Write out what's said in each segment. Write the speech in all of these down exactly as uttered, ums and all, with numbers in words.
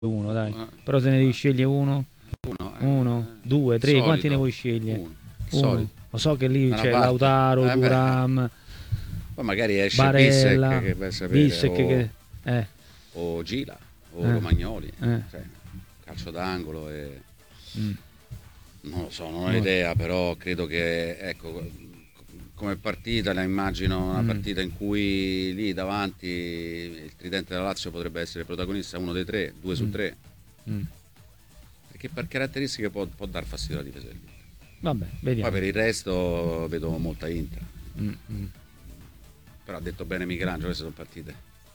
uno, dai. Però se ne devi scegliere uno, uno, eh, uno due, tre, solito. quanti ne vuoi scegliere? Uno. Uno. Lo so che lì Una c'è parte. Lautaro, Eh, beh. Thuram, Poi magari esce Barella, Bissek, che vai a sapere, Bissek o, che... Eh, o Gila, o Eh. Romagnoli, Eh. cioè, calcio d'angolo e... mm. non lo so, non ho idea, però credo che, ecco, come partita la immagino una Mm. partita in cui lì davanti il tridente della Lazio potrebbe essere il protagonista, uno dei tre, due su Mm. tre, Mm. perché per caratteristiche può, può dar fastidio alla difesa dell'Inter. Vabbè, vediamo. Poi per il resto vedo molta Inter, Mm, mm. però ha detto bene Michelangelo, queste sono partite.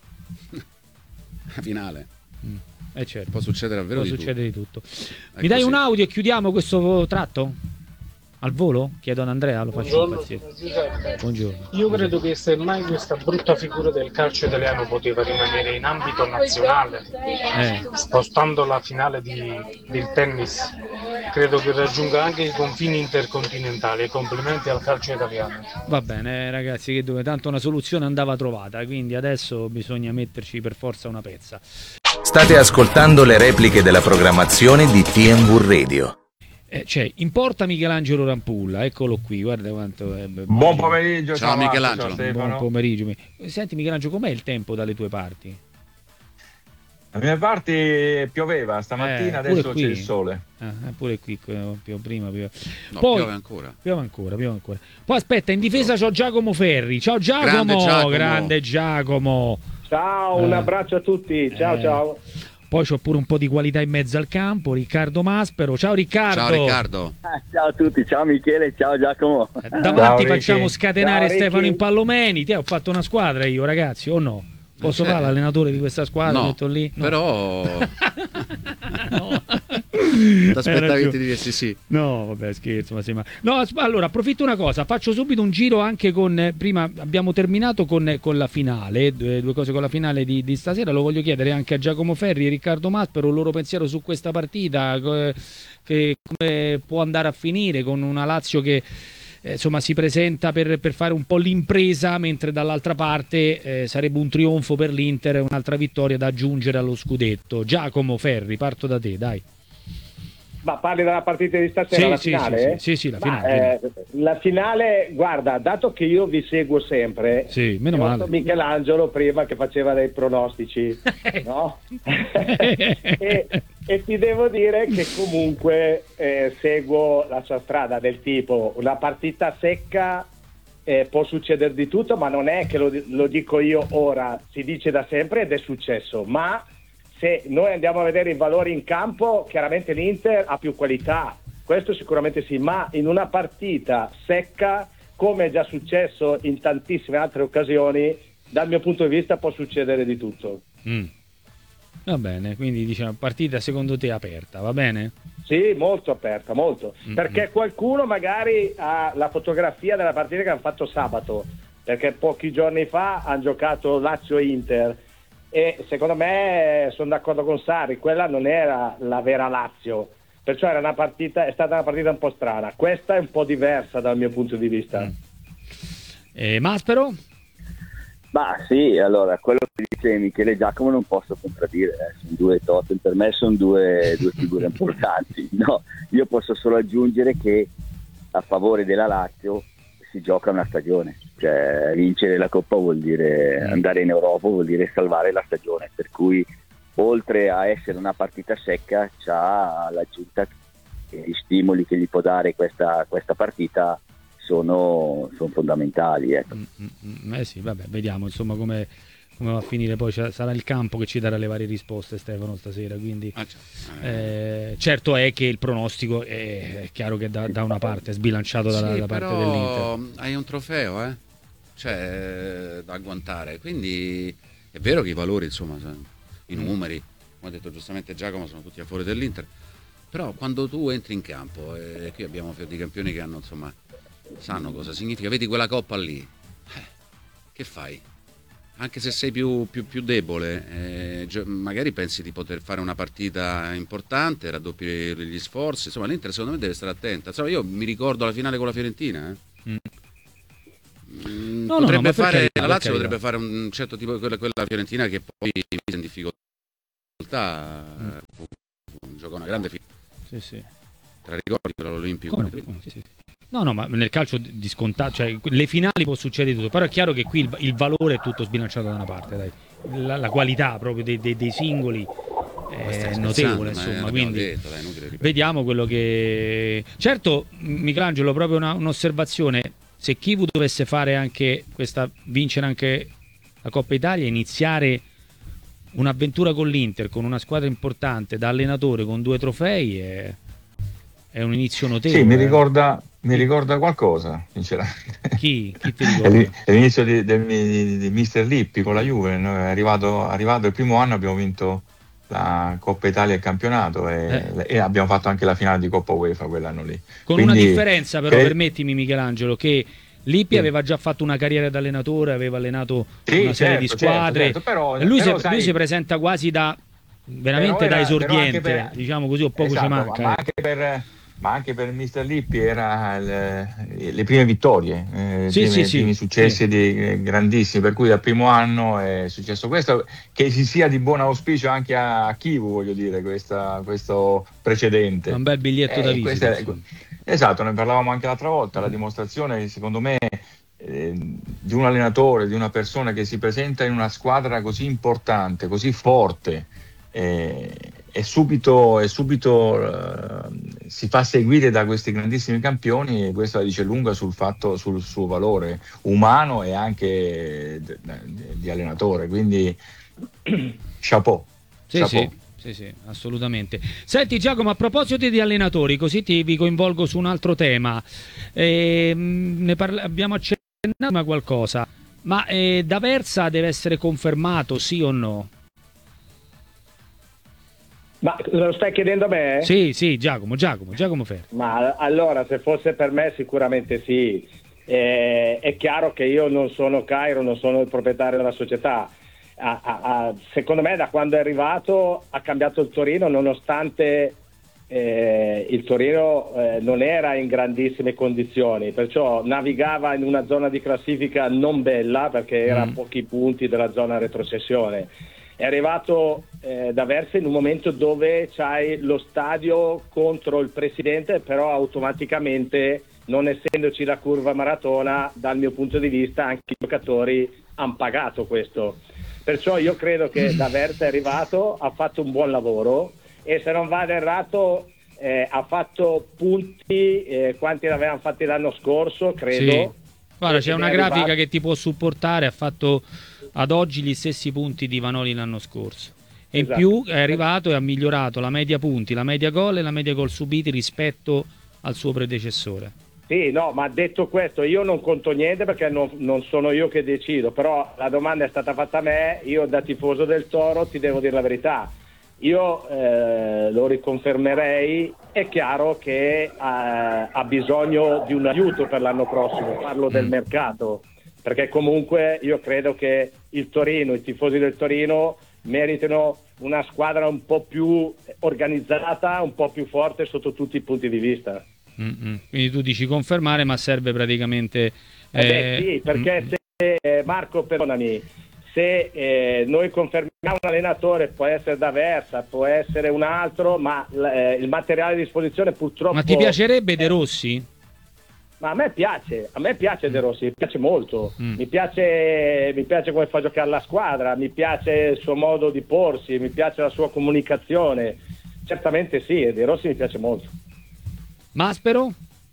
La finale. Mm. Eh certo. Può succedere davvero Può di succedere tutto. di tutto. È Mi dai così. un audio e chiudiamo questo tratto? Al volo? Chiedo ad Andrea, lo faccio Buongiorno, impazzire. sono Giuseppe. Buongiorno. Io credo che semmai questa brutta figura del calcio italiano poteva rimanere in ambito nazionale, Eh. spostando la finale di, del tennis, credo che raggiunga anche i confini intercontinentali. E complimenti al calcio italiano. Va bene ragazzi, che dove tanto una soluzione andava trovata, quindi adesso bisogna metterci per forza una pezza. State ascoltando le repliche della programmazione di T M V Radio. Eh, cioè, importa Michelangelo Rampulla, eccolo qui, guarda quanto è be- Buon pomeriggio, Ciao, ciao Marco, Michelangelo. ciao Buon Stefano. pomeriggio. Senti Michelangelo, com'è il tempo dalle tue parti? Dalle mie parti pioveva stamattina, Eh, pure adesso qui. c'è il sole. Ah, pure qui, eh, più prima, più... No, Poi- piove ancora. Piove ancora, piove ancora. Poi aspetta, in difesa c'ho Giacomo Ferri. Ciao Giacomo, Grande Giacomo. grande Giacomo. Ciao, un Eh. abbraccio a tutti. Ciao, Eh. ciao. Poi c'ho pure un po' di qualità in mezzo al campo, Riccardo Maspero. Ciao Riccardo. Ciao Riccardo. Ciao a tutti, ciao Michele, ciao Giacomo. Eh, Davanti Ciao, Ricky. facciamo scatenare Ciao, Ricky. Stefano Impallomeni. Ti ho fatto una squadra io, ragazzi, o no? Posso Cioè, fare l'allenatore di questa squadra? no, Metto lì? No. però No. ti Hai aspettavi ragione. di dirsi sì. No, vabbè, scherzo, ma sì, ma... No, as- allora, approfitto una cosa, faccio subito un giro anche con... eh, prima abbiamo terminato con, eh, con la finale, due, due cose con la finale di, di stasera, lo voglio chiedere anche a Giacomo Ferri e Riccardo Maspero, il loro pensiero su questa partita, co- che come può andare a finire con una Lazio che... eh, insomma si presenta per, per fare un po' l'impresa, mentre dall'altra parte eh, sarebbe un trionfo per l'Inter, un'altra vittoria da aggiungere allo scudetto. Giacomo Ferri, parto da te, dai. Ma parli della partita di stasera, Sì, la sì, finale? sì, sì, sì, sì, la Ma, finale. eh, la finale, guarda, dato che io vi seguo sempre, Sì, meno ho male. visto Michelangelo prima che faceva dei pronostici, no? e, e ti devo dire che comunque eh, seguo la sua strada, del tipo una partita secca, eh, può succedere di tutto, ma non è che lo, lo dico io ora, si dice da sempre ed è successo, ma se noi andiamo a vedere i valori in campo, chiaramente l'Inter ha più qualità, questo sicuramente sì, ma in una partita secca, come è già successo in tantissime altre occasioni, dal mio punto di vista può succedere di tutto. Mm. Va bene, quindi diciamo partita secondo te aperta, va bene? Sì, molto aperta, molto. Mm-mm. Perché qualcuno magari ha la fotografia della partita che hanno fatto sabato, perché pochi giorni fa hanno giocato Lazio e Inter, e secondo me sono d'accordo con Sarri, quella non era la vera Lazio, perciò era una partita, è stata una partita un po' strana. Questa è un po' diversa dal mio punto di vista. Mm. E Maspero? Ma sì, allora, quello che dice Michele Giacomo non posso contraddire, eh. Sono due totem, per me sono due, due figure importanti. No, io posso solo aggiungere che a favore della Lazio si gioca una stagione, cioè vincere la Coppa vuol dire andare in Europa, vuol dire salvare la stagione, per cui oltre a essere una partita secca c'ha l'aggiunta che gli stimoli che gli può dare questa, questa partita sono, sono fondamentali, ecco. Mm, mm, mm, eh sì, vabbè, vediamo insomma come, come va a finire, poi c'è- sarà il campo che ci darà le varie risposte Stefano stasera, quindi Ah, cioè, eh, certo è che il pronostico è, è chiaro che da, da una parte è sbilanciato dalla, sì, da parte però dell'Inter. hai un trofeo, eh? Cioè, da agguantare. Quindi è vero che i valori, insomma, sono- i numeri, come ha detto giustamente Giacomo, sono tutti a favore dell'Inter. Però quando tu entri in campo, e qui abbiamo fior di campioni che hanno, insomma, sanno cosa significa, vedi quella coppa lì, eh, che fai? Anche se sei più, più, più debole, eh, gio- magari pensi di poter fare una partita importante, raddoppi gli sforzi, insomma l'Inter secondo me deve stare attenta. Insomma, io mi ricordo la finale con la Fiorentina, eh. Mm. Mm, No, no, no, potrebbe ma per fare, carità, la per Lazio carità. potrebbe fare un certo tipo di quella, quella Fiorentina che poi mise in difficoltà. realtà fu, fu, giocò una grande finale. Sì, sì. Tra ricordi per l'Olimpico. No, sì, sì. no, no, ma nel calcio di scontato, cioè le finali può succedere tutto, però è chiaro che qui il, il valore è tutto sbilanciato da una parte, dai. La, la qualità proprio dei, dei, dei singoli è notevole, insomma, quindi detto, dai, vediamo quello che... Certo, Michelangelo, proprio una, un'osservazione, se Chivu dovesse fare anche questa, vincere anche la Coppa Italia, iniziare un'avventura con l'Inter, con una squadra importante, da allenatore, con due trofei, è, è un inizio notevole. Sì, mi ricorda, mi ricorda qualcosa, sinceramente. Chi? Chi ti ricorda? È l'inizio di, di, di, di mister Lippi con la Juve, noi è arrivato, arrivato il primo anno, abbiamo vinto la Coppa Italia e il campionato e, eh. e abbiamo fatto anche la finale di Coppa UEFA quell'anno lì. Con Quindi, una differenza però, cre- permettimi Michelangelo, che Lippi sì. aveva già fatto una carriera da allenatore, aveva allenato sì, una serie certo, di squadre, certo, certo. Però, lui, però, se, sai, lui si presenta quasi da veramente era, da esordiente, per, diciamo così, o poco esatto, ci manca. Ma anche per... ma anche per mister Lippi era le, le prime vittorie, eh, sì, i primi, sì, primi sì, successi sì. Di, eh, grandissimi, per cui dal primo anno è successo questo, che si sia di buon auspicio anche a Chivu, voglio dire, questa, questo precedente. È un bel biglietto eh, da visita. È, esatto, ne parlavamo anche l'altra volta, la dimostrazione secondo me eh, di un allenatore, di una persona che si presenta in una squadra così importante, così forte, eh, e subito, e subito uh, si fa seguire da questi grandissimi campioni, e questo la dice lunga sul fatto, sul suo valore umano e anche d- d- di allenatore, quindi chapeau, sì, chapeau. Sì. Sì, sì, assolutamente. Senti Giacomo, a proposito di allenatori, così ti vi coinvolgo su un altro tema, eh, ne parla- abbiamo accennato a qualcosa, ma eh, D'Aversa deve essere confermato, sì o no? Ma lo stai chiedendo a me? Sì, sì, Giacomo, Giacomo, Giacomo Ferri. Ma allora, se fosse per me sicuramente sì. Eh, è chiaro che io non sono Cairo, non sono il proprietario della società. Ah, ah, ah, secondo me da quando è arrivato ha cambiato il Torino, nonostante eh, il Torino eh, non era in grandissime condizioni, perciò navigava in una zona di classifica non bella, perché era a mm. pochi punti dalla zona retrocessione. È arrivato eh, D'Aversa in un momento dove c'hai lo stadio contro il presidente, però automaticamente, non essendoci la curva maratona, dal mio punto di vista anche i giocatori hanno pagato questo. Perciò io credo che D'Aversa è arrivato, ha fatto un buon lavoro e, se non vado errato, eh, ha fatto punti eh, quanti ne avevano fatti l'anno scorso, credo. Sì. Guarda, c'è una grafica arrivato... che ti può supportare, ha fatto ad oggi gli stessi punti di Vanoli l'anno scorso. E esatto. In più è arrivato e ha migliorato la media punti, la media gol e la media gol subiti rispetto al suo predecessore. Sì, no, ma detto questo, io non conto niente perché non, non sono io che decido, però la domanda è stata fatta a me, io da tifoso del Toro ti devo dire la verità. Io eh, lo riconfermerei, è chiaro che eh, ha bisogno di un aiuto per l'anno prossimo, parlo del mercato, perché comunque io credo che il Torino, i tifosi del Torino meritano una squadra un po' più organizzata, un po' più forte sotto tutti i punti di vista. Mm-mm. Quindi tu dici confermare, ma serve praticamente... Eh... Eh beh, sì, perché mm-mm. se eh, Marco, perdonami, se eh, noi confermiamo un allenatore, può essere D'Aversa, può essere un altro, ma eh, il materiale a disposizione purtroppo... Ma ti piacerebbe De Rossi? Ma a me piace, a me piace De Rossi, mi piace molto, mm. mi piace, mi piace come fa a giocare la squadra, mi piace il suo modo di porsi, mi piace la sua comunicazione, certamente sì, De Rossi mi piace molto. Maspero?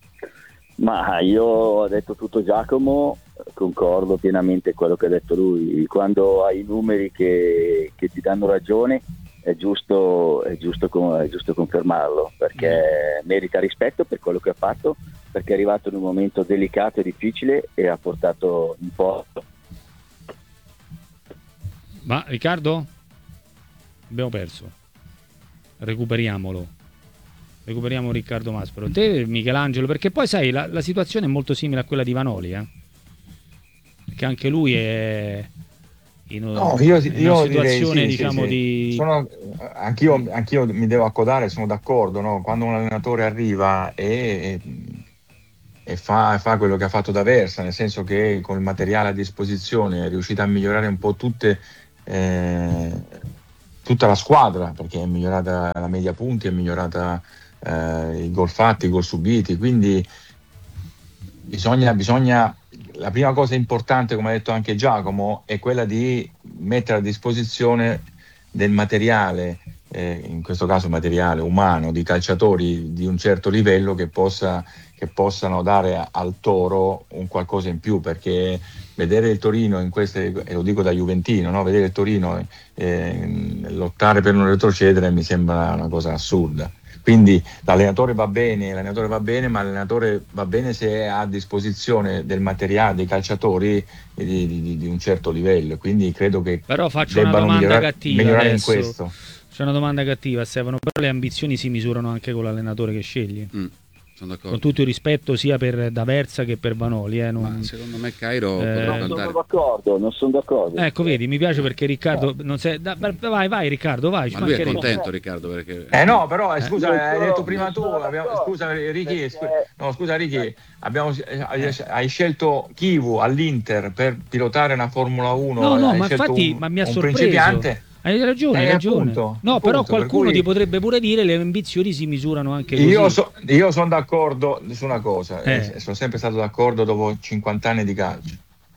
Ma io ho detto tutto Giacomo, concordo pienamente quello che ha detto lui, quando hai i numeri che, che ti danno ragione è giusto, è giusto, è giusto confermarlo, perché merita rispetto per quello che ha fatto, perché è arrivato in un momento delicato e difficile e ha portato in porto. Ma Riccardo? Abbiamo perso, recuperiamolo. Recuperiamo Riccardo Maspero. Te, Michelangelo, perché poi sai la, la situazione è molto simile a quella di Vanoli, eh? Perché anche lui è in, no, io, in io una situazione direi, sì, diciamo sì, sì. di Sono, anch'io, anch'io mi devo accodare, sono d'accordo, no? Quando un allenatore arriva e, e fa, fa quello che ha fatto D'Aversa, nel senso che con il materiale a disposizione è riuscito a migliorare un po' tutte eh, tutta la squadra, perché è migliorata la media punti, è migliorata eh, i gol fatti, i gol subiti, quindi bisogna, bisogna la prima cosa importante, come ha detto anche Giacomo, è quella di mettere a disposizione del materiale, eh, in questo caso materiale umano, di calciatori di un certo livello che, possa, che possano dare al Toro un qualcosa in più, perché vedere il Torino in queste, e lo dico da juventino, no? Vedere il Torino eh, lottare per non retrocedere mi sembra una cosa assurda. Quindi l'allenatore va bene, l'allenatore va bene, ma l'allenatore va bene se ha a disposizione del materiale, dei calciatori di, di, di un certo livello. Quindi credo che però faccio una domanda migliorare, cattiva migliorare adesso. in questo. C'è una domanda cattiva, Stefano, però le ambizioni si misurano anche con l'allenatore che scegli. Mm. Sono con tutto il rispetto sia per D'Aversa che per Vanoli, eh, non... Ma secondo me Cairo eh... potrà non andare. sono d'accordo, non sono d'accordo. Ecco, vedi, mi piace perché Riccardo non sei... da... vai, vai Riccardo, vai. Ma lui è contento, Riccardo, perché eh no, però eh, scusa, eh, hai sono, detto prima tu, abbiamo... scusa Ricky, scu... no, scusa Ricky, abbiamo... hai scelto Chivu all'Inter per pilotare una Formula uno. No, no, hai ma infatti un, ma mi ha un sorpreso. principiante. Hai ragione, hai eh, ragione. Appunto, no, appunto, però qualcuno cui... ti potrebbe pure dire le ambizioni si misurano anche così. Io, so, io sono d'accordo su una cosa, eh. eh, sono sempre stato d'accordo dopo cinquanta anni di calcio.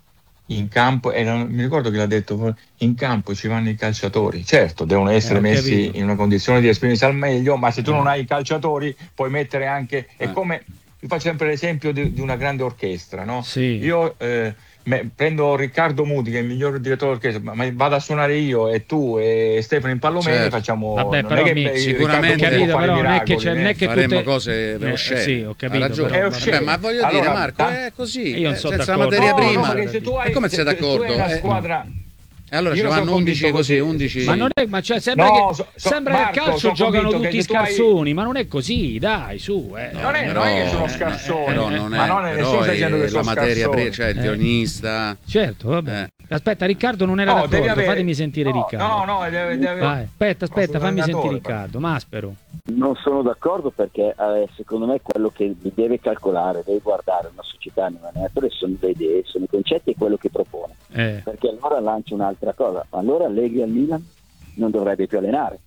In campo, e non mi ricordo chi l'ha detto, in campo ci vanno i calciatori. Certo, devono essere eh, messi capito. in una condizione di esprimersi al meglio, ma se tu non hai i calciatori puoi mettere anche... È eh. come, io faccio sempre l'esempio di, di una grande orchestra, no? Sì. Io... Eh, Me, prendo Riccardo Muti che è il miglior direttore d'orchestra, ma, ma vado a suonare io e tu e Stefano Impallomeni, certo. facciamo vabbè, non però è che mi, sicuramente capito, però miracoli, non è che, c'è, non è che faremo tutte... cose per eh, oscene. sì, ho capito, ha ragione. però, Vabbè, ma voglio allora, dire Marco ta- è così, io non eh, so senza la d'accordo. materia No, prima. no, se tu hai, e come sei se, d'accordo? Se tu hai una Eh, squadra... E allora Io ci vanno undici così, undici. Ma non è, ma cioè, sembra No, che, so- so- sembra Marco, che al calcio sono giocano convinto tutti che se tu hai- scarsoni, ma non è così, dai, su. Eh. Non è, però- non è che sono eh, scarsoni, però non è, ma non è però nessuno sta è dicendo che la sono materia scarsoni. pre- cioè il Eh. vionista. Certo, vabbè. Eh. Aspetta, Riccardo non era No, d'accordo, devi avere- fatemi sentire no, Riccardo. No, no, deve, deve... Vai, aspetta, aspetta, No, fammi sull'allenatore, sentire Riccardo, Maspero. Non sono d'accordo perché eh, secondo me quello che deve calcolare, deve guardare una società, un allenatore, sono le idee, sono i concetti e quello che propone. Eh. Perché allora lancia un'altra cosa. Allora Allegri al Milan non dovrebbe più allenare.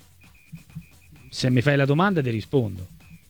Se mi fai la domanda ti rispondo.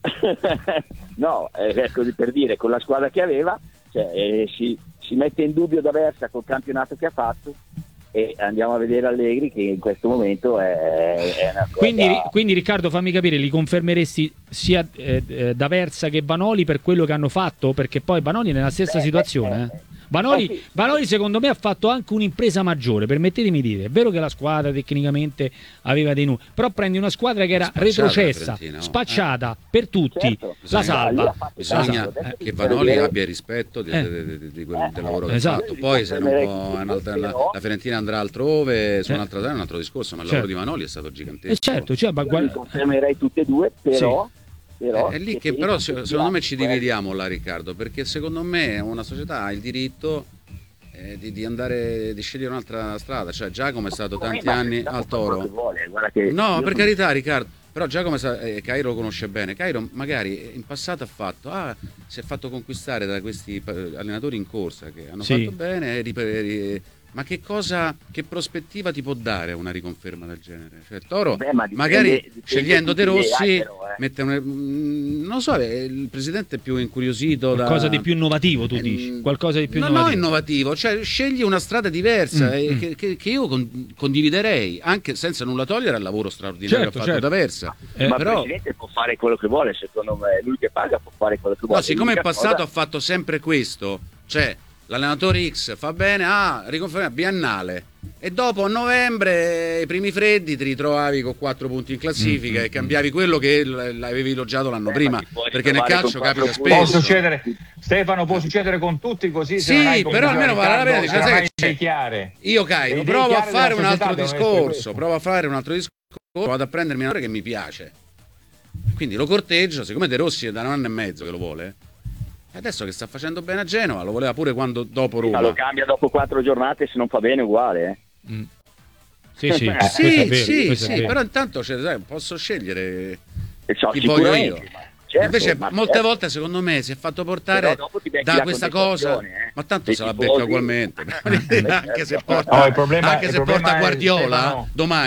No, è così per dire, con la squadra che aveva, cioè, eh, si, si mette in dubbio D'Aversa col campionato che ha fatto e andiamo a vedere Allegri che in questo momento è, è una cosa... Quindi, quindi Riccardo, fammi capire, li confermeresti sia eh, eh, D'Aversa che Vanoli per quello che hanno fatto? Perché poi Vanoli è nella stessa Beh, situazione, eh, eh. Vanoli, eh, sì. Vanoli secondo me ha fatto anche un'impresa maggiore, permettetemi di dire. È vero che la squadra tecnicamente aveva dei numeri, però prendi una squadra che era Spacciata, retrocessa, Fiorentina, oh. spacciata per tutti, Certo. la Bisogna- salva. Bisogna Eh. che Vanoli abbia il rispetto di, Eh. di- di- di quel, del lavoro che Esatto. ha fatto. Poi se non può, un'altra- la, la Fiorentina andrà altrove su Eh. un'altra terra è un altro discorso, ma il Certo. lavoro di Vanoli è stato gigantesco. E certo, cioè, ma Io li guarda- confermerei tutte e due, però... però È lì se che ti però dico se- che secondo me ti ci ha- dividiamo là, Riccardo, perché secondo me una società ha il diritto eh, di, di andare di scegliere un'altra strada, cioè Giacomo è stato tanti Ma anni Giacomo al fa quello Toro. che vuole, guarda che No, io per sono- carità, Riccardo, però Giacomo sa- eh, Cairo lo conosce bene. Cairo magari in passato ha fatto ah, si è fatto conquistare da questi eh, allenatori in corsa che hanno Sì. fatto bene, ri- ri- ma che cosa, che prospettiva ti può dare una riconferma del genere? Cioè il Toro Beh, ma dipende- magari dipende scegliendo De tutti gli Rossi idee, però, eh. mette un, mm, non lo so, è il presidente è più incuriosito da qualcosa di più innovativo, tu Eh, dici? Qualcosa di più no, innovativo. no, innovativo, cioè scegli una strada diversa Mm, eh, mm. Che, che- che io con- condividerei, anche senza nulla togliere al lavoro straordinario Certo, che ha fatto certo. D'Aversa. Eh, ma però- il presidente può fare quello che vuole, secondo me, lui che paga può fare quello che vuole. No, siccome in L'unica passato cosa- ha fatto sempre questo, cioè l'allenatore X fa bene, ah, riconferma biennale. E dopo a novembre, i primi freddi, ti ritrovavi con quattro punti in classifica Mm, e cambiavi quello che l- l'avevi elogiato l'anno Beh, prima. ma ti puoi Perché nel ritrovare calcio con quattro capita punti. Può spesso. succedere, Stefano, può succedere con tutti così. se Sì, non hai, come però diceva almeno vale la pena, Riccardo, dice, sai oramai che c'è? idee chiare. Io Le Cairo, idee provo a chiare fare della un altro società devono essere discorso, queste. provo a fare un altro discorso, vado a prendermi una che mi piace. Quindi lo corteggio, siccome De Rossi è da un anno e mezzo che lo vuole, e adesso che sta facendo bene a Genova, lo voleva pure quando dopo Ma lo Roma. cambia dopo quattro giornate, se non fa bene uguale. Eh. Mm. Sì, sì, Eh, questo Sì, è vero, sì, questo è sì, vero. però intanto cioè, sai, posso scegliere E so, chi voglio io. sicuramente, ma- certo, Invece ma molte certo. volte secondo me si è fatto portare Però dopo ti becchi da la questa cosa, contestazione, eh. ma tanto Dei se la tifosi. becca ugualmente. Eh, anche se certo. porta, No, il problema- anche il se problema porta è, Guardiola Stefano, domani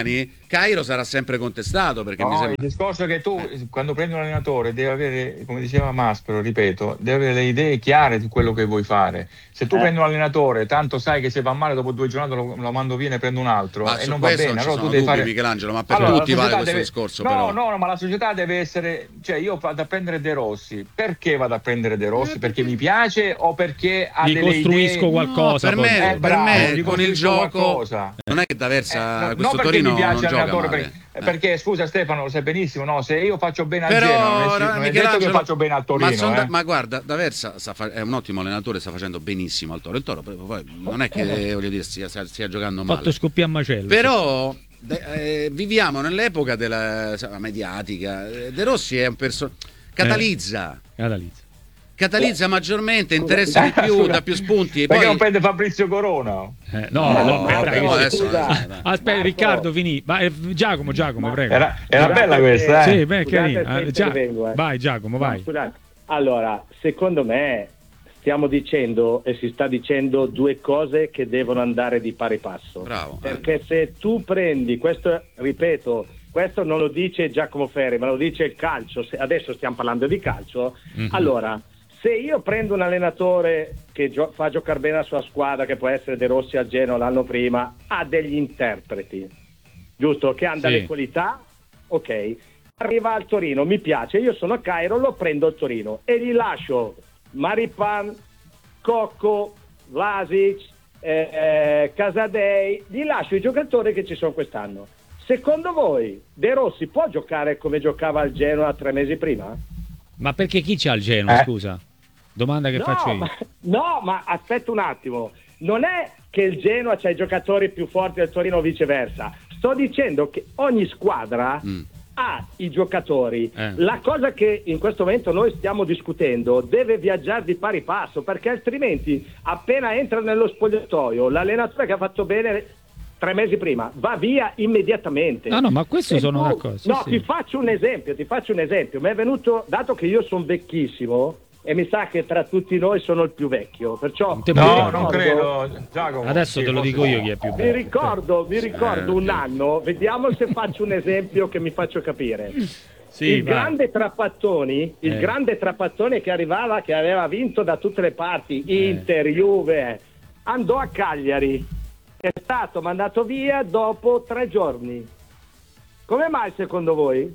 Cairo sarà sempre contestato perché no, mi sembra... il discorso è che tu quando prendi un allenatore devi avere, come diceva Maspero, ripeto, devi avere le idee chiare di quello che vuoi fare. Se tu Eh. prendi un allenatore, tanto sai che se va male dopo due giornate lo, lo mando via e ne prendo un altro Ma e su non va questo bene. non ci Allora tu sono devi dubbi, fare... Michelangelo, ma per Allora, la tutti vale società questo deve- discorso. no, però. no, no, ma la società deve essere, cioè io vado a prendere De Rossi, perché vado a prendere De Rossi? Perché mi piace o perché ha Gli delle costruisco idee... qualcosa. No, per poi. me, Eh, per bravo, me gli con il costruisco gioco qualcosa. non è che D'Aversa Eh, no, questo non perché Torino mi piace non gioca l'allenatore, male. perché, Eh. perché, scusa Stefano, lo sai benissimo, no? Se io faccio bene al Però, Genoa, non è, non è detto che Michelangelo- faccio bene al Torino. ma, son eh. da- ma guarda, D'Aversa sta fa- è un ottimo allenatore, sta facendo benissimo al Toro. Il Toro poi, poi non è che voglio dire stia, stia giocando Fatto male. scoppiare a macello. Però de- eh, viviamo nell'epoca della sa, mediatica. Eh, De Rossi è un personaggio catalizza. Eh, Catalizza. Catalizza maggiormente, interessa di più, Scusa, dà più spunti. E perché poi non prende Fabrizio Corona? Eh, no, No, no, no, eh, però prego. adesso- Scusa. eh, dai. Aspetta, Marco. Riccardo, finì. Va- eh, Giacomo, Giacomo, prego. Era, era Scusate bella se- questa, eh? Sì, beh, Scusate carino. se Eh, Gia- intervengo, eh. Vai, Giacomo, No, vai. scusate. Allora, secondo me stiamo dicendo e si sta dicendo due cose che devono andare di pari passo. Bravo. eh. Perché se tu prendi questo, ripeto, questo non lo dice Giacomo Ferri, ma lo dice il calcio. Se- adesso stiamo parlando di calcio. Mhm. Allora, se io prendo un allenatore che gio- fa giocare bene la sua squadra, che può essere De Rossi al Genoa l'anno prima, ha degli interpreti, giusto? Che hanno Sì. delle qualità, ok. Arriva al Torino, mi piace, io sono a Cairo, lo prendo al Torino e gli lascio Maripan, Cocco, Vlasic, eh, eh, Casadei, gli lascio i giocatori che ci sono quest'anno. Secondo voi De Rossi può giocare come giocava al Genoa tre mesi prima? Ma perché chi c'ha il Genoa, Eh. scusa? Domanda che No, faccio io. ma, no, ma aspetta un attimo, non è che il Genoa c'ha i giocatori più forti del Torino o viceversa, sto dicendo che ogni squadra Mm. ha i giocatori. Eh. La cosa che in questo momento noi stiamo discutendo deve viaggiare di pari passo, perché altrimenti appena entra nello spogliatoio l'allenatore che ha fatto bene tre mesi prima va via immediatamente. No, no, ma questo E sono tu- d'accordo. Sì, no, sì. ti faccio un esempio, ti faccio un esempio. Mi è venuto, dato che io sono vecchissimo e mi sa che tra tutti noi sono il più vecchio, perciò Non te mi No, ricordo. non credo. Giacomo, Adesso sì, te lo forse dico sì. io chi è più Mi bello. ricordo, mi ricordo Eh, un sì. anno, vediamo se faccio un esempio che mi faccio capire. Sì, il vai. grande Trapattoni, il Eh. grande Trapattoni che arrivava, che aveva vinto da tutte le parti, Eh. Inter, Juve, andò a Cagliari, è stato mandato via dopo tre giorni. Come mai secondo voi?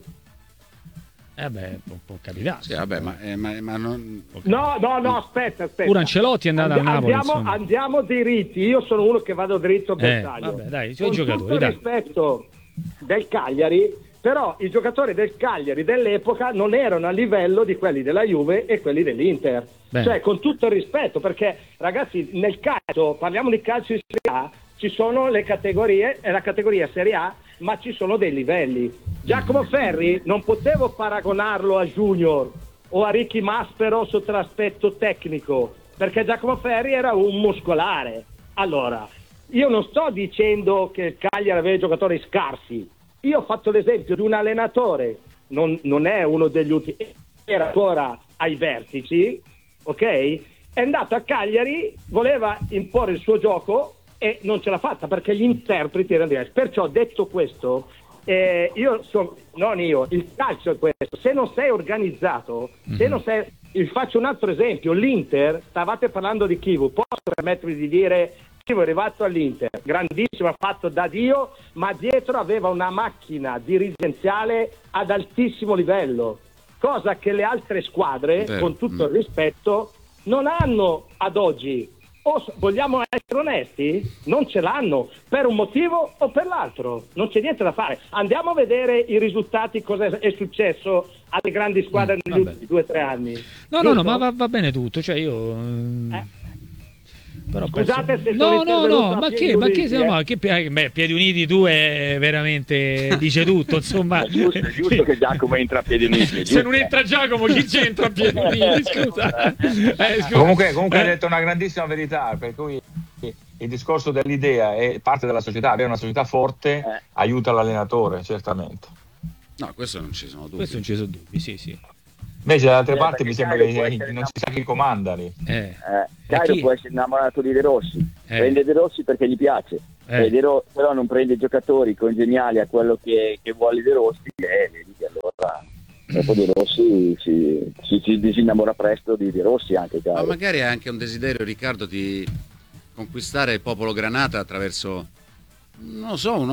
Eh beh, può, può capitare. Sì, vabbè, ma, eh, ma, ma non... No, no, no, aspetta, aspetta. Pure Ancelotti è andato Andi- a Napoli, Andiamo, insomma. andiamo diritti, io sono uno che vado dritto per Eh, taglio. vabbè, dai, i suoi Con giocatori, tutto il dai. rispetto del Cagliari, però i giocatori del Cagliari dell'epoca non erano a livello di quelli della Juve e quelli dell'Inter. Bene. Cioè, con tutto il rispetto, perché ragazzi, nel calcio, parliamo di calcio in Serie A, ci sono le categorie, è la categoria Serie A, ma ci sono dei livelli. Giacomo Ferri non potevo paragonarlo a Junior o a Ricky Maspero sotto l'aspetto tecnico, perché Giacomo Ferri era un muscolare. Allora, io non sto dicendo che il Cagliari aveva giocatori scarsi, io ho fatto l'esempio di un allenatore, non, non è uno degli ultimi, era ancora ai vertici, ok? È andato a Cagliari, voleva imporre il suo gioco e non ce l'ha fatta perché gli interpreti erano diversi. Perciò, detto questo, eh, io sono, non io, il calcio è questo. Se non sei organizzato, se non sei, vi faccio un altro esempio, l'Inter, stavate parlando di Chivu, posso permettermi di dire Chivu è arrivato all'Inter, grandissimo, ha fatto da Dio, ma dietro aveva una macchina dirigenziale ad altissimo livello, cosa che le altre squadre, Vero. con tutto il rispetto, non hanno ad oggi. O s- vogliamo essere onesti? Non ce l'hanno per un motivo o per l'altro, non c'è niente da fare. Andiamo a vedere i risultati, cosa è- è successo alle grandi squadre Mm, negli vabbè. ultimi due o tre anni. No, no, no, Giusto? ma va, va bene tutto. Cioè, io. ehm, Eh. Però Scusate penso- se sono no, no, intervenuto no, a ma piedi che, ma che, uniti, no, eh. ma che eh, beh, Piedi Uniti tu è veramente dice tutto, insomma. È giusto, è giusto che Giacomo entra a piedi uniti. è Se giusto. non entra Giacomo, chi c'entra a Piedi Uniti? Scusa. Eh, scusa. Comunque, comunque Eh, hai detto una grandissima verità, per cui il discorso dell'idea è parte della società, avere una società forte Eh. aiuta l'allenatore, certamente. No, questo non ci sono dubbi. questo non ci sono dubbi, sì, sì. Invece da altre Eh, parti perché mi sembra Cairo che può essere non si sa chi comanda lì. Eh. Eh, Cairo chi- può essere innamorato di De Rossi, Eh. prende De Rossi perché gli piace, Eh. De Ro- però non prende giocatori congeniali a quello che, che vuole De Rossi, e vedi che allora dopo De Rossi si, si, si disinnamora presto di De Rossi anche. Ma magari è anche un desiderio, Riccardo, di conquistare il popolo granata attraverso, non lo so, un,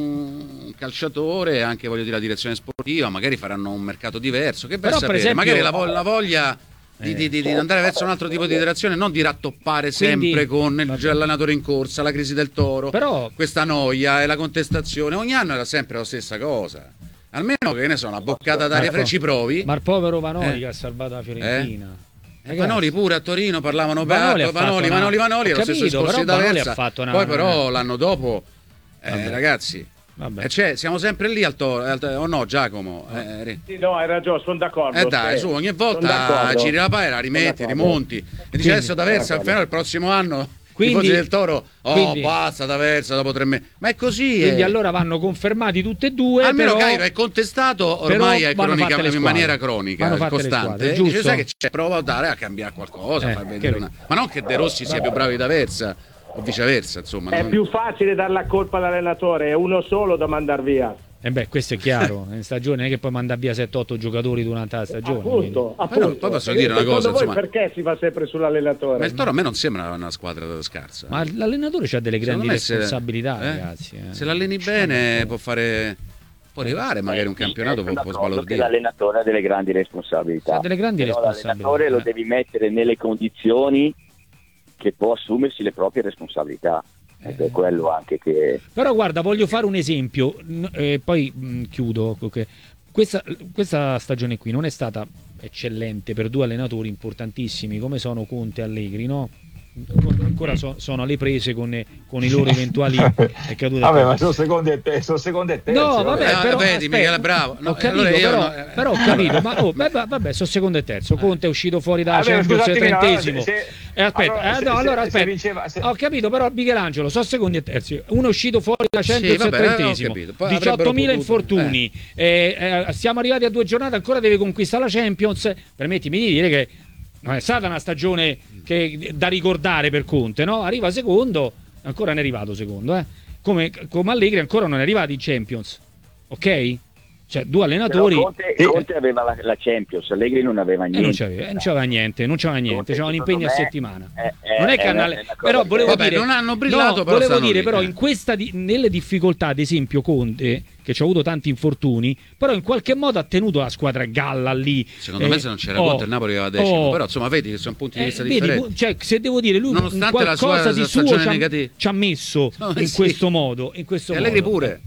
un calciatore, anche voglio dire la direzione sportiva, magari faranno un mercato diverso, che per Però, sapere, per esempio, magari la, vo- la voglia di, eh. di, di, di andare verso un altro tipo di direzione, non di rattoppare Quindi, sempre con il allenatore in corsa, la crisi del Toro, però, questa noia e la contestazione, ogni anno era sempre la stessa cosa. Almeno che ne so, una boccata d'aria fresca, ci provi. Ma il povero Vanoli Eh. che ha salvato la Fiorentina. Eh? Vanoli pure a Torino parlavano Vanoli bene, ha fatto Vanoli, una- Vanoli, Vanoli, ho lo stesso capito, discorso di però Vanoli D'Aversa. ha fatto una- Poi però l'anno dopo, eh, Vabbè. ragazzi, Vabbè. eh, cioè, siamo sempre lì al Toro, al- o no Giacomo? Eh, ri- Sì, no, hai ragione, sono d'accordo. eh dai, sì. su, ogni Sono volta d'accordo. giri la paera, rimetti, Sono d'accordo. rimonti. E dice adesso D'Aversa al finale il prossimo anno, Quindi- tifosi del Toro, oh quindi- basta D'Aversa dopo tre mesi. Ma è così. Quindi eh. allora vanno confermati tutte e due. Almeno però, Cairo è contestato ormai però è vanno cronica, fatte le in squadre. maniera cronica, Vanno fatte le costante. squadre, E dice, giusto? sai che c'è, prova a dare a cambiare qualcosa, Eh, far vedere che- una- ma non che De Rossi sia più bravo di D'Aversa o viceversa, insomma. È non- più facile dar la colpa all'allenatore, è uno solo da mandar via. Eh beh, questo è chiaro. In stagione non è che puoi mandare via sette otto giocatori durante la stagione. Appunto, Però appunto. poi posso dire una Secondo cosa, voi insomma- perché si va sempre sull'allenatore? Ma il Toro a me non sembra una squadra scarsa. Ma l'allenatore ha delle grandi Secondo me se- responsabilità, eh, ragazzi. eh. Se l'alleni bene può fare, può arrivare magari un Sì, campionato, sono può, può d'accordo che sbalordire. l'allenatore ha delle grandi responsabilità. Ha delle grandi Però responsabilità. l'allenatore lo eh. devi mettere nelle condizioni che può assumersi le proprie responsabilità. Ed è quello anche che... Però guarda, voglio fare un esempio, n- eh, poi mh, chiudo. ok. Questa, questa stagione qui non è stata eccellente per due allenatori importantissimi come sono Conte e Allegri, no? Ancora so- sono alle prese con, con i loro eventuali è cadute a Vabbè, terra. ma sono secondi e te- sono secondi e terzi. No, vabbè, Eh, però, vedi, aspetta, Michele, bravo. No, ho capito, allora io però, no, eh. però ho capito, ma oh, beh, beh, vabbè, sono secondo e terzo. Conte è uscito fuori dalla Vabbè, Champions scusate, Mino, trentesimo. allora, se- Eh, aspetta, allora, eh, se- no, se- allora se aspetta. vinceva- se- Ho capito, però Michelangelo, sono secondi e terzi. Uno è uscito fuori dalla Sì, Champions vabbè, al trentesimo. ho capito. Poi diciottomila avrebbero potuto- infortuni. Eh, eh, siamo arrivati a due giornate, ancora deve conquistare la Champions. Permettimi di dire che non è stata una stagione che, da ricordare per Conte, no? Arriva secondo, ancora non è arrivato secondo, eh? Come, come Allegri ancora non è arrivato in Champions, ok? Cioè due allenatori. Però Conte, Eh, Conte aveva la, la Champions, Allegri non aveva e niente. non c'aveva, non c'aveva niente, non c'aveva niente, Conte, c'aveva un secondo impegno a me, settimana. è- è- non è che è hanno- una- è una cosa però che- volevo Vabbè, dire, non hanno brillato, no, però volevo stanno dire lì, però eh. in questa di- nelle difficoltà, ad esempio Conte che ci ha avuto tanti infortuni, però in qualche modo ha tenuto la squadra a galla lì. Secondo Eh, me se non c'era oh, Conte il Napoli aveva decimo, oh, però insomma vedi che sono punti di eh, vista vedi, differenti. cioè, se devo dire, lui Nonostante la sua qualcosa di suo stagione ci ha, negativa. ci ha messo No, in sì. questo modo. In questo E Allegri modo. pure.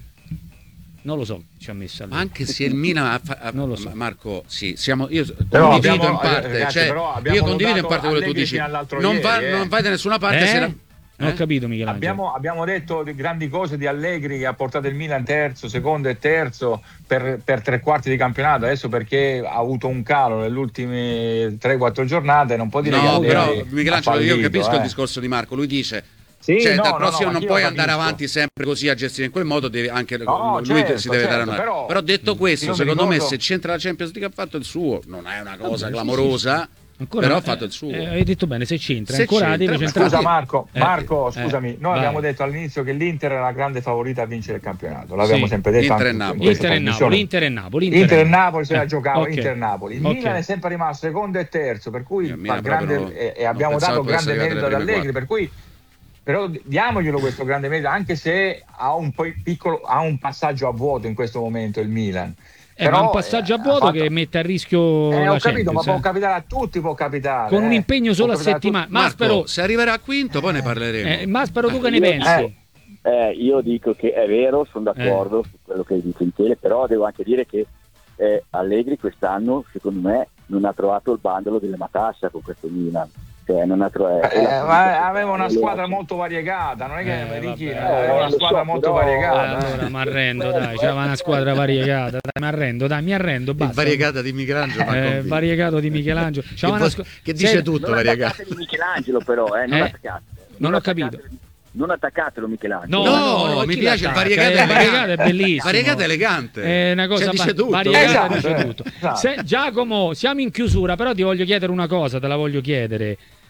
Non lo so, ci ha messo Allegri. Anche se il Milan ha fa- ha- Non lo so. Marco, sì, siamo, io Però condivido abbiamo- in parte, eh, ragazzi, cioè, però abbiamo io condivido in lodato parte quello che tu Allegri dici. fino all'altro Non, ieri, va, eh. non vai da nessuna parte Eh? se la- Non ho eh? capito Michelangelo. Abbiamo, abbiamo detto di grandi cose di Allegri che ha portato il Milan terzo, secondo e terzo per, per tre quarti di campionato. Adesso perché ha avuto un calo nelle ultime tre quattro giornate, non può dire che No, Allegri però ha Michelangelo, io fallito, capisco eh. il discorso di Marco, lui dice Sì, cioè, no, dal no, prossimo no, non io puoi lo andare capisco. avanti sempre così a gestire in quel modo, devi anche No, lui certo, si deve dare certo, una però- però detto questo, io mi secondo me ricordo- se c'entra la Champions League ha fatto il suo, non è una cosa Vabbè, sì, clamorosa, sì, Ancora, però ha eh, fatto il suo. eh, hai detto bene, se c'entra, Se ancora c'entra, deve ma centrare. Scusa Marco, Eh, Marco eh, scusami, noi vai. abbiamo detto all'inizio che l'Inter era la grande favorita a vincere il campionato, l'abbiamo Sì, sempre detto Inter anche e in Napoli. questa Inter e trasmissione. Napoli, Inter e Napoli, Inter e e Napoli se la Eh, giocava ok. Inter e Napoli. Il Ok. Milan è sempre rimasto secondo e terzo, per cui Il fa Milan grande, proprio e, e non abbiamo pensavo dato potesse grande arrivare merito ad alle prime Allegri, per cui però diamoglielo questo grande merito, anche se ha un po' piccolo ha un passaggio a vuoto in questo momento il Milan. Eh, Però, ma un passaggio a eh, vuoto ha fatto- che mette a rischio Eh, la ho capito, Champions, ma può eh. capitare a tutti, può capitare. Con un eh. impegno solo Può a capitare tutti. settimana. Marco, Maspero, se arriverà a quinto poi ne parleremo. eh, Maspero, tu che ne Io- pensi? eh, eh, io dico che è vero, sono d'accordo su quello che dice Michele, però devo anche dire che eh, Allegri quest'anno, secondo me, non ha trovato il bandolo delle Matassa con questo Milan. Cioè, non ha trovato, Eh, ma aveva una squadra molto variegata, non è che Eh, Ricky, vabbè. aveva una Eh, lo squadra so, molto però- Eh, variegata. allora mi arrendo, dai, c'era una squadra variegata, dai, mi arrendo, dai, mi arrendo, Il basta. variegata di Michelangelo m'ha Eh, convinto. variegato di Michelangelo. che, C'era una poi- squ- che dice Sei- tutto non variegata. attaccate di Michelangelo però, eh, non Eh? attaccate. Non ho attaccate- capito. Non attaccatelo Michelangelo. No, No, no, mi chi piace il l'attacca? variegato Eh, elegante. variegato è bellissimo. Variegata elegante. È una cosa Cioè, dice va- tutto. variegata, Esatto, dice eh. tutto. Esatto. Se- Giacomo, siamo in chiusura, però ti voglio chiedere una cosa, te la voglio chiedere.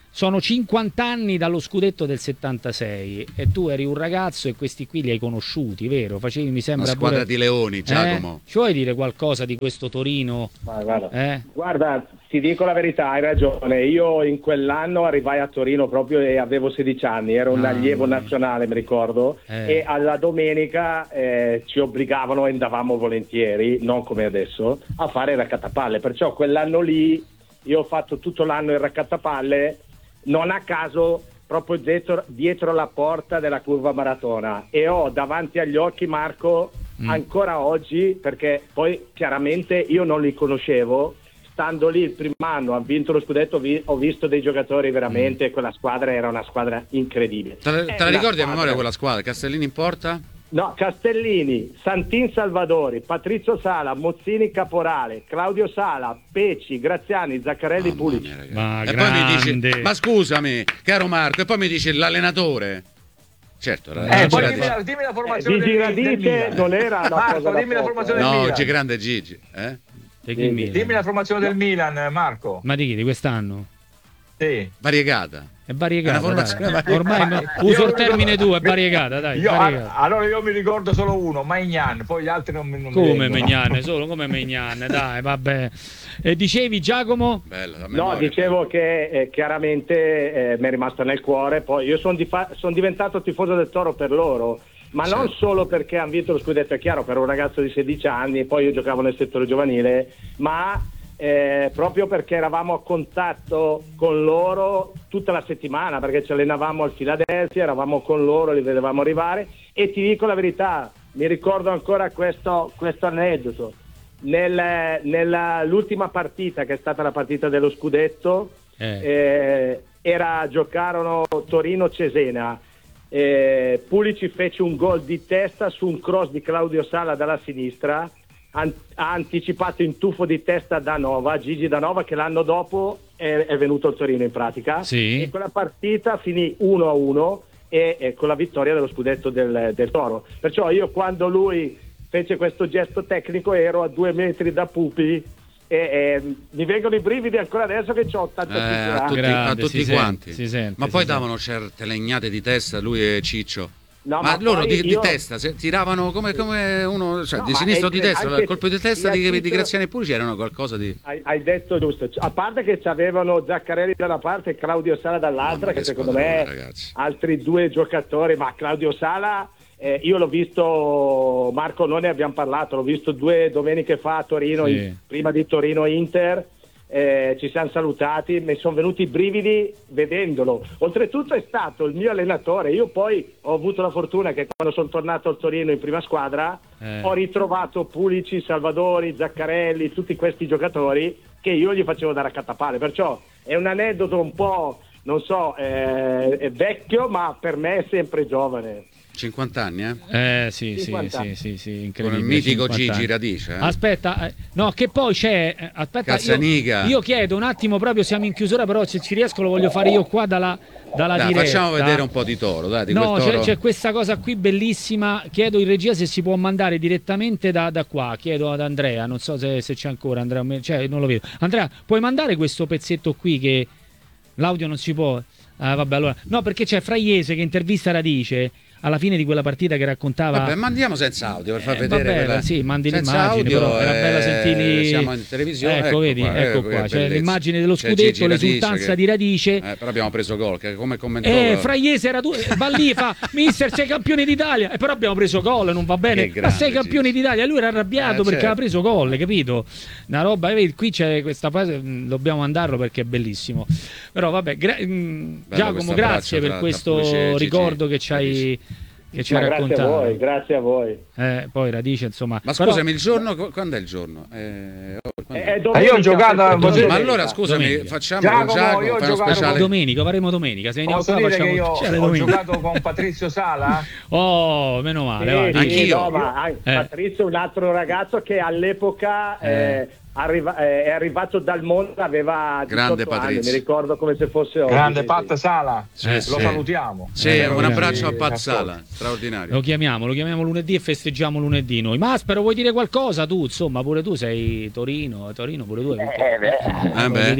sono cinquanta anni dallo scudetto del settantasei e tu eri un ragazzo e questi qui li hai conosciuti, vero? Facevi, mi sembra, una squadra pure... di leoni, Giacomo. Eh? Ci vuoi dire qualcosa di questo Torino? Ma guarda, Eh? guarda, ti dico la verità, hai ragione. Io in quell'anno arrivai a Torino proprio e avevo sedici anni, ero un Ah. allievo nazionale, mi ricordo, Eh. e alla domenica eh, ci obbligavano e andavamo volentieri, non come adesso, a fare il raccattapalle. Perciò quell'anno lì io ho fatto tutto l'anno il raccattapalle, non a caso proprio dietro, dietro la porta della curva maratona, e ho davanti agli occhi, Marco, Mm. ancora oggi, perché poi chiaramente io non li conoscevo, stando lì il primo anno, ha vinto lo scudetto, vi- ho visto dei giocatori veramente, quella squadra era una squadra incredibile. Te la, È te la una ricordi a squadra- memoria quella squadra? Castellini in porta? No, Castellini, Santin Salvadori, Patrizio Sala, Mozzini Caporale, Claudio Sala, Pecci, Graziani, Zaccarelli, Mamma Pulici. mia, ragazzi. Ma e poi mi grande. dici, ma scusami, caro Marco, e poi mi dici l'allenatore. Certo, era- Eh, non poi c'era dimmi di- la, dimmi la formazione Gigi del, Radice del Milan. non era una cosa Marco, da dimmi la poco, formazione eh. del No, Milan. G- grande Gigi. Eh? Di chi Milan? Dimmi la formazione del Milan, Marco. Ma di chi? Di quest'anno? Sì. Variegata. È variegata, È una formazione dai. variegata. Ormai Ma- uso io il termine ricordo- tu, è variegata, dai, Io- variegata. allora io mi ricordo solo uno, Maignan, poi gli altri non mi non mi Come vengono. Megnan, solo come Megnan, dai, vabbè. E dicevi, Giacomo? Bella, a No, memoria. dicevo che eh, chiaramente eh, mi è rimasto nel cuore, poi io sono son diventato tifoso del Toro per loro, ma non Certo. solo perché hanno vinto lo scudetto, è chiaro, per un ragazzo di sedici anni, poi io giocavo nel settore giovanile, ma eh, proprio perché eravamo a contatto con loro tutta la settimana, perché ci allenavamo al Philadelphia, eravamo con loro, li vedevamo arrivare, e ti dico la verità, mi ricordo ancora questo, questo aneddoto. Nel- nella- l'ultima partita, che è stata la partita dello scudetto, Eh. eh, era, giocarono Torino-Cesena. Eh, Pulici fece un gol di testa su un cross di Claudio Sala dalla sinistra, an- ha anticipato in tuffo di testa Danova, Gigi Danova, che l'anno dopo è, è venuto al Torino in pratica, Sì. e quella partita finì uno a uno e, e con la vittoria dello scudetto del, del Toro. Perciò io, quando lui fece questo gesto tecnico, ero a due metri da Pupi e, e mi vengono i brividi ancora adesso che ho Eh, ottantacinque a anni. tutti, Grande, a tutti si quanti. sente, si sente, Ma si poi sente. davano certe legnate di testa, lui e Ciccio. No, ma, ma loro poi di, io- di testa se tiravano come, come uno, cioè No, di ma sinistra o di anche- destra, anche il colpo di testa di, sia di Ciccio- Graziani e Pulici erano qualcosa di. Hai, hai detto giusto, a parte che avevano Zaccarelli da una parte e Claudio Sala dall'altra, Mamma, che che secondo squadrone, me ragazzi. altri due giocatori, ma Claudio Sala eh, io l'ho visto, Marco, noi ne abbiamo parlato, l'ho visto due domeniche fa a Torino, Sì. in- prima di Torino Inter, eh, ci siamo salutati, mi sono venuti i brividi vedendolo. Oltretutto è stato il mio allenatore, io poi ho avuto la fortuna che quando sono tornato al Torino in prima squadra Eh. ho ritrovato Pulici, Salvadori, Zaccarelli, tutti questi giocatori che io gli facevo da raccattapalle, perciò è un aneddoto un po', non so, eh, è vecchio, ma per me è sempre giovane. cinquanta anni, eh? Eh sì, sì, cinquanta. sì, sì, sì, Con incredibile. il mitico cinquanta Gigi anni. Radice. Eh? Aspetta, eh, no, che poi c'è. eh, Aspetta, Cazzaniga. io, io chiedo un attimo, proprio siamo in chiusura, però se ci riesco lo voglio fare io qua dalla, dalla Dai, diretta. facciamo vedere un po' di toro, dai, di No, quel c'è, toro. c'è questa cosa qui bellissima. Chiedo in regia se si può mandare direttamente da, da qua. Chiedo ad Andrea, non so se, se c'è ancora. Andrea, cioè, non lo vedo. Andrea, puoi mandare questo pezzetto qui che l'audio non si può. Ah, vabbè, allora. No, perché c'è Fraiese che intervista Radice alla fine di quella partita che raccontava. Vabbè, mandiamo senza audio per far Eh, vedere. vabbè, quella- sì, mandi senza l'immagine, audio, però era bella eh, sentirli. Siamo in televisione. Ecco, vedi, qua, ecco eh, qua, che c'è bellezza. l'immagine dello C'è scudetto, Gigi Radice l'esultanza che- di Radice. Eh, però abbiamo preso gol, che come commentò. Eh, Fraiese era tu, va lì, fa mister, sei campione d'Italia, e però abbiamo preso gol, non va bene, Che ma grande, sei campione Gigi. d'Italia, lui era arrabbiato Eh, perché certo. aveva preso gol, capito? Una roba, vedi, qui c'è questa fase, mh, dobbiamo mandarlo perché è bellissimo. Però vabbè, gra- mh, Giacomo, questo grazie abbraccio per tra- questo tra Pulici e Gigi ricordo che ci hai, che ci hai Ma grazie a raccontato. voi, grazie a voi. Eh, poi Radice, insomma. Ma però- scusami, il giorno, qu- quando è il giorno? Eh, oh, quando è? È- è Ah, io ho domenica, giocato a- questo- così- Ma allora scusami, Domenica. facciamo Giacomo, con Giacomo, io ho fai uno giocato- speciale. Domenica, faremo domenica. Se veniamo Posso qua dire facciamo che io speciale ho domenica. giocato con Patrizio Sala? Oh, meno male, vai. Sì, Anch'io. no, ma anche Eh. Patrizio, un altro ragazzo che all'epoca Eh. eh, arriva- eh, è arrivato dal mondo, aveva Grande diciotto anni, Patrizio. mi ricordo come se fosse oggi. Grande sì, Pat Sala, Sì, lo sì. salutiamo. Sì, Eh, un abbraccio a sì, Pazzala, straordinario. Lo chiamiamo, lo chiamiamo lunedì e festeggiamo lunedì noi. Maspero, vuoi dire qualcosa tu? Insomma, pure tu sei Torino, Torino pure tu hai vinto. Eh, beh. Eh, Eh, voglio beh. dire.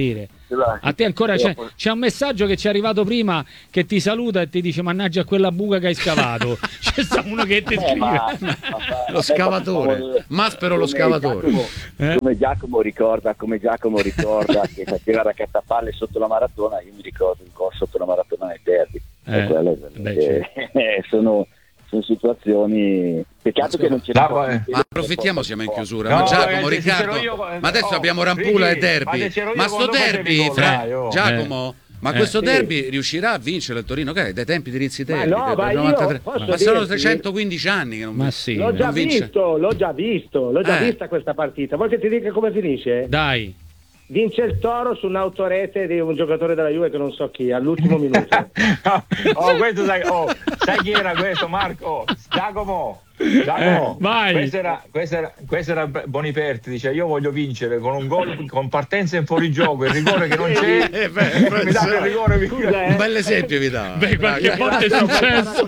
A te ancora c'è, c'è un messaggio che ci è arrivato prima che ti saluta e ti dice mannaggia quella buca che hai scavato. C'è sta uno che ti Eh, scrive. ma- ma- Lo scavatore. Maspero lo come scavatore. Giacomo, Eh? come Giacomo ricorda, come Giacomo ricorda che faceva raccattapalle sotto la maratona, io mi ricordo il gol sotto la maratona nel derby. Eh, E quelle, beh, eh, sono, sono situazioni. Peccato che non ce ne No, fosse eh. in Ma approfittiamo, siamo in chiusura. No, ma Giacomo, ragazzi, se Riccardo, c'ero io- ma adesso oh, abbiamo Rampula Ricky, e Derby. ma se c'ero io Ma sto quando facevi derby, gol, fra- dai, oh. Giacomo, ma Eh. questo Sì. derby riuscirà a vincere il Torino? Che è dai tempi di Rizzitelli, Ma no, del ma io novantatré. posso Ma sono dirti- trecentoquindici anni che non Ma vince. sì. L'ho già non vince. visto, l'ho già visto, l'ho già Eh. vista questa partita. Vuoi che ti dica come finisce? Dai. Vince il Toro su un'autorete di un giocatore della Juve che non so chi, all'ultimo minuto. oh, questo sai, oh, sai chi era questo, Marco? Giacomo. Giacomo, Eh, vai. questo era, questo era, questo era Boniperti, dice io voglio vincere con un gol con partenza in fuorigioco, il rigore che non c'è, Eh, beh, mi dà il rigore, mi- Scusa, eh. Un bel esempio vi dà. Beh, qualche Bravo. volta è successo.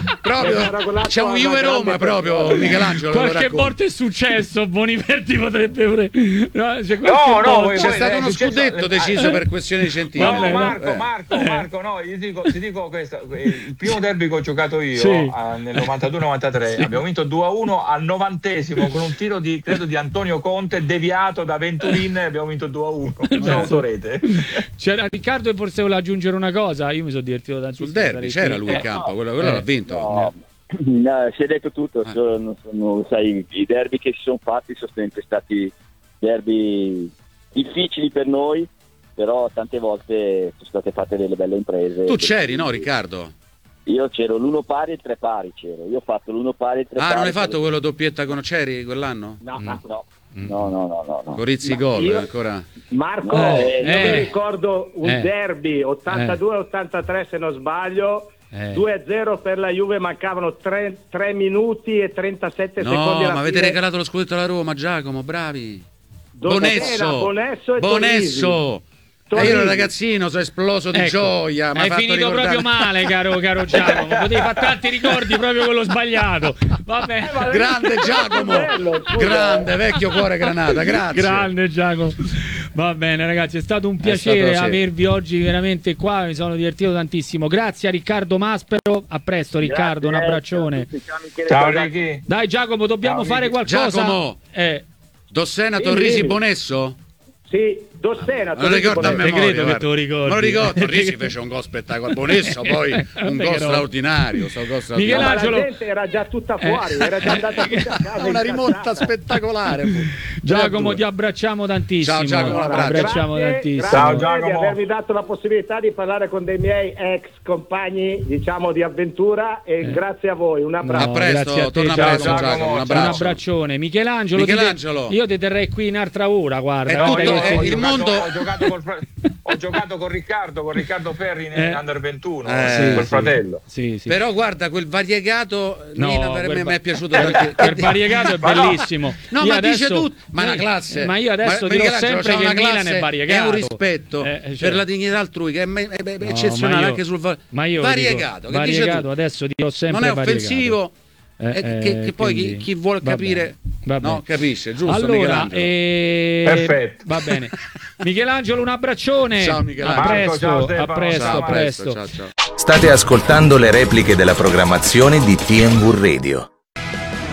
Proprio, c'è un Juve Roma proprio, Michelangelo. lo Qualche racconta. volta è successo, Boniperti potrebbe pure. No, c'è qualche No, no, volta- voi- C'è voi- stato è uno successo- scudetto deciso per questioni No, scientifiche. Vabbè, Marco, Eh. Marco, Marco, no, io ti dico, ti dico questo, eh, il primo derby che ho giocato io Sì. eh, nel novantadue novantatré, Sì. abbiamo vinto due a uno al novantesimo con un tiro di, credo, di Antonio Conte deviato da Venturin e abbiamo vinto due a uno, c'è autorete. C'era Riccardo e forse voleva aggiungere una cosa. Io mi sono divertito tantissimo. Sul derby c'era lui in Eh, campo, quello, quello Eh. l'ha vinto. No, no, si è detto tutto, Ah. sono, sono- sai, i derby che si sono fatti sono sempre stati derby difficili per noi, però tante volte sono state fatte delle belle imprese. Tu c'eri, no, Riccardo? Io c'ero l'uno pari e il tre pari, c'ero. Io ho fatto l'uno pari e il tre pari. Ah, non hai fatto quello doppietta con c'eri quell'anno? No, Mm. no. No, no, no, no, no, no. Corizzi Ma gol io- ancora. Marco, Eh, io eh. mi ricordo un Eh. derby ottantadue ottantatré se non sbaglio, Eh. due a zero per la Juve, mancavano tre minuti e trentasette secondi No, alla ma avete fine. regalato lo scudetto alla Roma, Giacomo, bravi. Dove Bonesso, era Bonesso e Bonesso. E io ero ragazzino, sono esploso di Ecco, gioia. m'ha hai fatto finito ricordare- proprio male, caro, caro Giacomo. Potevi fare tanti ricordi proprio quello sbagliato. Vabbè. Grande Giacomo, Bello, scusa. grande vecchio cuore granata, grazie. Grande Giacomo. Va bene ragazzi, è stato un piacere stato, sì. avervi oggi veramente qua, mi sono divertito tantissimo. Grazie a Riccardo Maspero, a presto Riccardo, un Grazie, abbraccione. a tutti, ciao, Michele, Ciao Tornati. Ricky. Dai Giacomo, dobbiamo Ciao, fare Ricky. qualcosa. Giacomo. Eh, Dossena, Sì, Torrisi, sì. Bonesso? Sì, Dossena. Me lo ricordo a Bonesso. memoria, Te credo che guarda. te lo ricordi. Me lo ricordo, Te Torrisi credo. fece un gol spettacolare, Bonesso poi un Vabbè, gol che straordinario, sto gol straordinario. Ma la Michelangelo- gente era già tutta fuori, era già andata tutta a casa. Una rimonta incazzata. spettacolare. fu. Giacomo, ti abbracciamo tantissimo. Ciao, Giacomo, un Ti abbraccio. abbracciamo Grazie, tantissimo. grazie Ciao, a te Giacomo. di avermi dato la possibilità di parlare con dei miei ex compagni, diciamo, di avventura e Eh. grazie a voi. Un abbraccio. A presto, grazie a te, torna Giacomo. presto Giacomo, un Un Un abbraccio. abbraccione. Michelangelo, ti Michelangelo. te- io ti terrei qui un'altra ora, guarda. È No, tutto- io- è ho il giocato- mondo- ho giocato, col fra- ho giocato con Riccardo, con Riccardo Ferri Eh. nell'Under ventuno, Eh, sì, col sì. fratello. Sì, sì. Però guarda, quel variegato No, lì per quel me va- mi è piaciuto tanto. Quel variegato è Ma no. bellissimo. No, Io ma adesso- dice tutto, ma è una classe. Ma io adesso dirò Michelangelo sempre c'ha che una il Milan classe è variegato. e un rispetto Eh, cioè- per la dignità altrui che è, me- è- è No, eccezionale ma io- anche sul va- ma io variegato, dico, che dice variegato, tutto. adesso dirò sempre Non è variegato. offensivo. Eh, e che, eh, che poi chi, quindi- chi vuole va capire bene, va no, bene. capisce, giusto? Allora, Michelangelo? eh, Perfetto. va bene. Michelangelo, un abbraccione. Ciao, Michelangelo. A presto, Marco, ciao, a Stefano. presto, Ciao, a presto. ciao, ciao. State ascoltando le repliche della programmazione di T M V Radio.